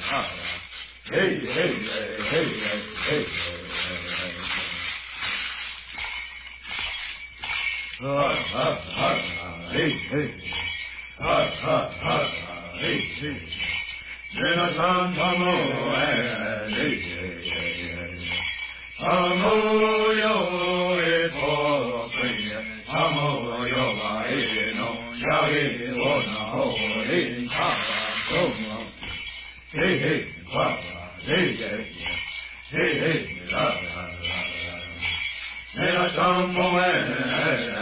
hey, hey, hey, hey, hey, hey, hey, hey. Jenatan Tamo, Tamo yo eto priya, Tamo yo no yagi ona ho hey hey hey hey hey hey Jenatan Tamo